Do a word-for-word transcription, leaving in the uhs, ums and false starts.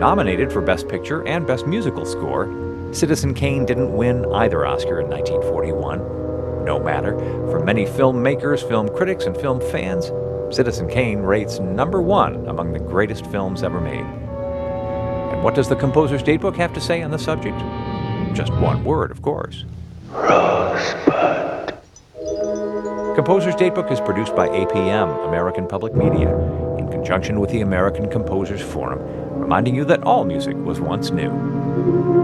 Nominated for Best Picture and Best Musical Score, Citizen Kane didn't win either Oscar in nineteen forty-one. No matter, for many filmmakers, film critics, and film fans, Citizen Kane rates number one among the greatest films ever made. And what does the Composer's Datebook have to say on the subject? Just one word, of course. Rosebud. Composer's Datebook is produced by A P M, American Public Media, in conjunction with the American Composers Forum, reminding you that all music was once new.